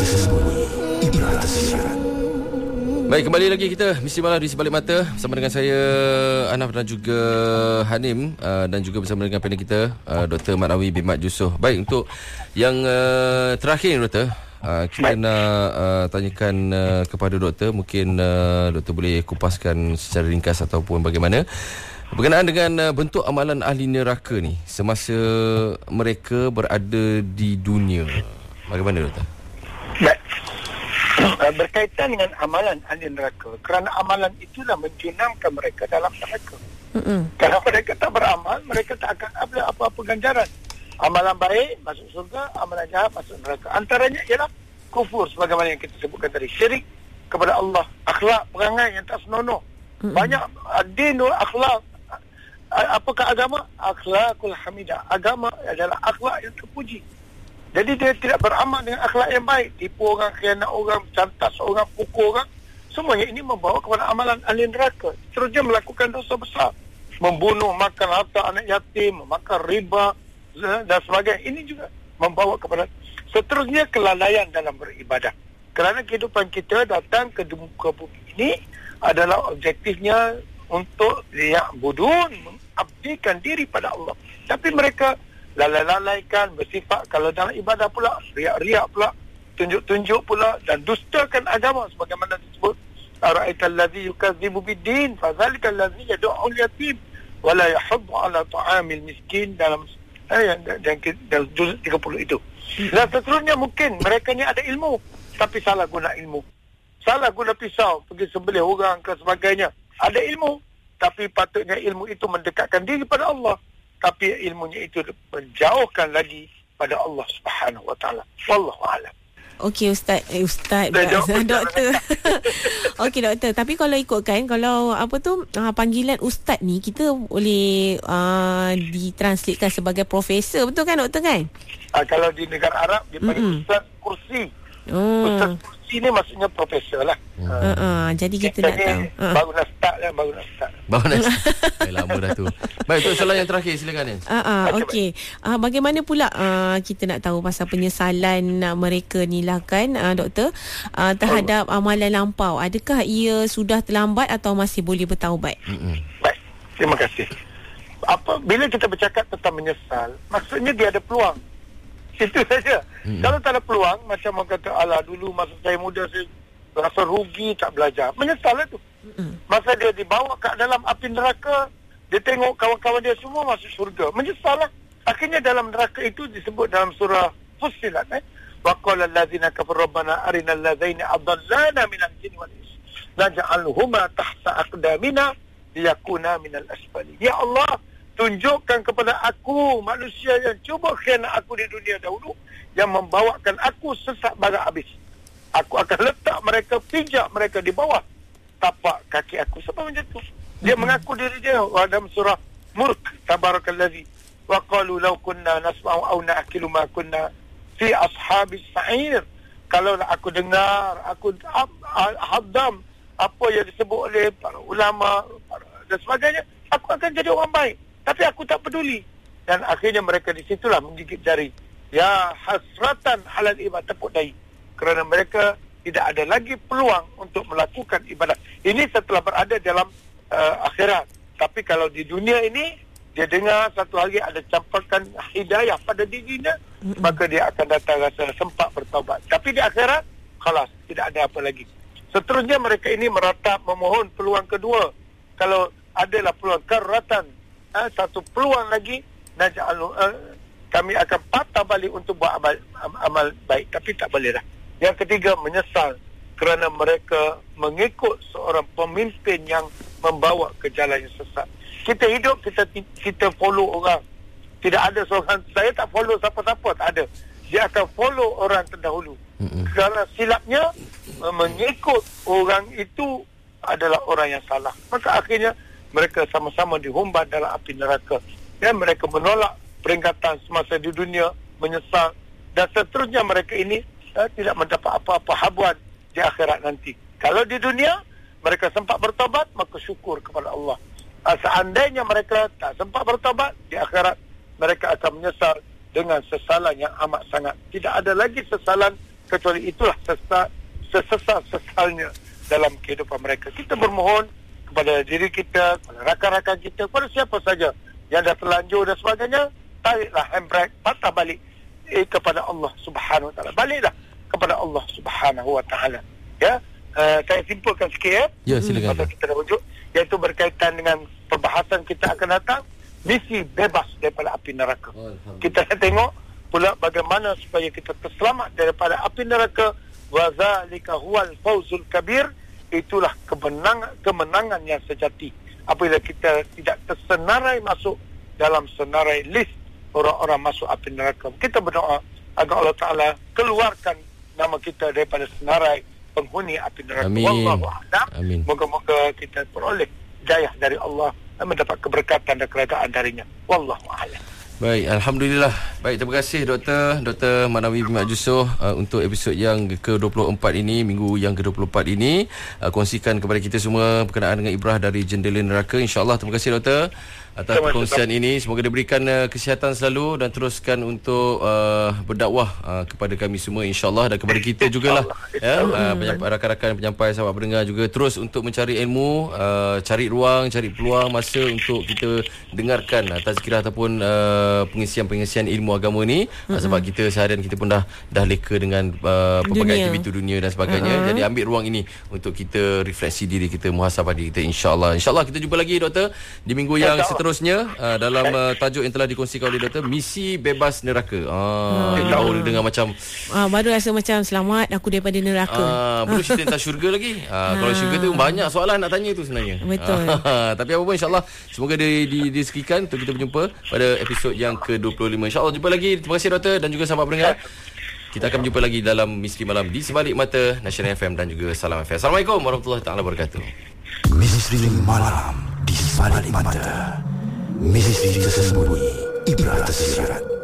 tersembunyi ibrah rahsia. Baik, kembali lagi kita Misteri Malam di Sebalik Mata bersama dengan saya Anaf dan juga Hanim, dan juga bersama dengan panel kita Dr. Mat Awi bin Mat Yusof. Baik, untuk yang terakhir ni Doktor, kita nak tanyakan kepada Doktor. Mungkin Doktor boleh kupaskan secara ringkas ataupun bagaimana berkenaan dengan bentuk amalan ahli neraka ni semasa mereka berada di dunia. Bagaimana Doktor? Baik. Berkaitan dengan amalan ahli neraka, kerana amalan itulah menjenamkan mereka dalam neraka. Kalau mereka tak beramal, mereka tak akan ada apa-apa ganjaran. Amalan baik masuk surga, amalan jahat masuk neraka. Antaranya ialah kufur, sebagaimana yang kita sebutkan tadi, syirik kepada Allah, akhlak perangai yang tak senonoh. Banyak dinul akhlak. Apakah agama? Akhlakul hamidah. Agama adalah akhlak yang terpuji. Jadi dia tidak beramal dengan akhlak yang baik. Tipu orang, khianat orang, cantas orang, pukul orang. Semuanya ini membawa kepada amalan ahli neraka. Seterusnya melakukan dosa besar. Membunuh, makan harta anak yatim, makan riba dan sebagainya. Ini juga membawa kepada seterusnya kelalaian dalam beribadah. Kerana kehidupan kita datang ke muka bumi ini adalah objektifnya untuk liya'budun, mengabdikan diri pada Allah. Tapi mereka lalai-lalaikan, bersifat kalau dalam ibadah pula riak-riak pula, tunjuk-tunjuk pula, dan dustakan agama sebagaimana disebut ara'aital ladzi yukadzibu bid-din fadzalikal ladzi yad'ul yatim wa la yahuddu 'ala ta'amil miskin dalam juz 30 itu. Dan seterusnya mungkin mereka ni ada ilmu tapi salah guna ilmu. Salah guna pisau pergi sembelih orang ke sebagainya. Ada ilmu tapi patutnya ilmu itu mendekatkan diri pada Allah. Tapi ilmunya itu menjauhkan lagi pada Allah Subhanahu Wa Taala. Wallahu a'lam. Okey Ustaz Doktor. Okey Doktor, tapi kalau ikutkan, kalau panggilan Ustaz ni kita boleh ditranslatekan sebagai profesor, betul kan Doktor kan? Kalau di negara Arab dia panggil Ustaz Kursi. Ustaz Kursi ni maksudnya profesor lah. Jadi kita nak tahu. Baru nak start. Lama dah tu. Baik, untuk soalan yang terakhir silakan. Okey. Bagaimana pula kita nak tahu pasal penyesalan mereka ni lah kan Doktor, terhadap amalan lampau. Adakah ia sudah terlambat atau masih boleh bertaubat? Baik, terima kasih. Bila kita bercakap tentang menyesal, maksudnya dia ada peluang. Itu saja. Kalau tak ada peluang, macam orang kata, alah dulu masa saya muda saya rasa rugi tak belajar. Menyesal lah tu. Masa dia dibawa ke dalam api neraka, dia tengok kawan-kawan dia semua masuk syurga. Menyesal lah. Akhirnya dalam neraka itu disebut dalam surah Fussilat. Wa qala allazina kafaru rabbana arinal ladzina adallana minal jinni wal ins naj'alhuma tahta aqdamina liyakuna minal asfali. Ya Allah, tunjukkan kepada aku manusia yang cuba khianat aku di dunia dahulu, yang membawakan aku sesat barat habis. Aku akan letak mereka, pijak mereka di bawah tapak kaki aku. Sebab macam tu dia mengaku diri dia dalam surah Mulk, tabarakallazi wa qalu law kunna nasma'u aw na'qilu ma kunna fi ashabis sa'ir. Kalau aku dengar, aku hadam apa yang disebut oleh para ulama dan sebagainya, aku akan jadi orang baik. Tapi aku tak peduli. Dan akhirnya mereka di situlah menggigit jari. Ya hasratan halal ibad, tepuk dahi. Kerana mereka tidak ada lagi peluang untuk melakukan ibadat. Ini setelah berada dalam akhirat. Tapi kalau di dunia ini, dia dengar satu hari ada campurkan hidayah pada dirinya, maka dia akan datang rasa sempat bertaubat. Tapi di akhirat, khalas, tidak ada apa lagi. Seterusnya mereka ini meratap, memohon peluang kedua. Kalau adalah peluang karatan, satu peluang lagi, kami akan patah balik untuk buat amal baik. Tapi tak boleh dah. Yang ketiga, menyesal kerana mereka mengikut seorang pemimpin yang membawa ke jalan yang sesat. Kita hidup, kita follow orang. Tidak ada seorang, saya tak follow siapa-siapa, tak ada. Dia akan follow orang terdahulu. Kerana silapnya, mengikut orang itu adalah orang yang salah. Maka akhirnya, mereka sama-sama dihumban dalam api neraka. Dan mereka menolak peringatan semasa di dunia, menyesal. Dan seterusnya mereka ini tidak mendapat apa-apa habuan di akhirat nanti. Kalau di dunia mereka sempat bertobat, maka syukur kepada Allah. Seandainya mereka tak sempat bertobat, di akhirat mereka akan menyesal dengan sesalan yang amat sangat. Tidak ada lagi sesalan kecuali itulah sesal-sesalnya dalam kehidupan mereka. Kita bermohon kepada diri kita, kepada rakan-rakan kita, kepada siapa saja yang dah terlanjur dan sebagainya, tariklah handbrake, patah balik kepada Allah Subhanahu Wa Taala. Baliklah kepada Allah Subhanahu Wa Taala. Ya, saya simpulkan sikit ya. Ya, silakan. Pasal kita dah wujud, iaitu berkaitan dengan perbahasan kita akan datang, misi bebas daripada api neraka. Kita nak tengok pula bagaimana supaya kita terselamat daripada api neraka. Wa zalika huwal fawzul kabir. Itulah kemenangan yang sejati apabila kita tidak tersenarai masuk dalam senarai list orang-orang masuk api neraka. Kita berdoa agar Allah Ta'ala keluarkan nama kita daripada senarai penghuni api neraka. Wallahu a'lam. Moga-moga kita peroleh hidayah dari Allah dan mendapat keberkatan dan keredaan darinya. Wallahu a'lam. Baik, Alhamdulillah. Baik, terima kasih Dr. Mat Awi Bimat Jusoh untuk episod yang ke-24 ini, minggu yang ke-24 ini, kongsikan kepada kita semua berkenaan dengan ibrah dari jendela neraka. InsyaAllah, terima kasih Dr. atas perkongsian ini. Semoga diberikan kesihatan selalu dan teruskan untuk berdakwah kepada kami semua insyaAllah, dan kepada kita jugalah ya, rakan-rakan penyampai, sahabat pendengar juga, terus untuk mencari ilmu, cari ruang, cari peluang masa untuk kita dengarkan tazkirah ataupun pengisian ilmu agama ni, sebab kita seharian kita pun dah leka dengan pelbagai aktiviti dunia dan sebagainya. Jadi ambil ruang ini untuk kita refleksi diri kita, muhasabah diri kita insyaAllah. InsyaAllah kita jumpa lagi Doktor di minggu yang seterusnya dalam tajuk yang telah dikongsikan oleh Doktor, misi bebas neraka. Baru dengar macam baru rasa macam selamat aku daripada neraka. Belum cerita tentang syurga lagi. Kalau syurga tu banyak soalan nak tanya tu sebenarnya. Betul. Tapi apa pun insyaAllah semoga disekikan untuk kita berjumpa pada episod yang ke-25. InsyaAllah jumpa lagi. Terima kasih Doktor dan juga sahabat pendengar. Kita akan berjumpa lagi dalam Misteri Malam di Sebalik Mata Nasional FM dan juga Salam FM. Assalamualaikum warahmatullahi taala wabarakatuh. Misteri Malam di Sebalik Mata. Misteri tersembunyi, ibrah tersirat.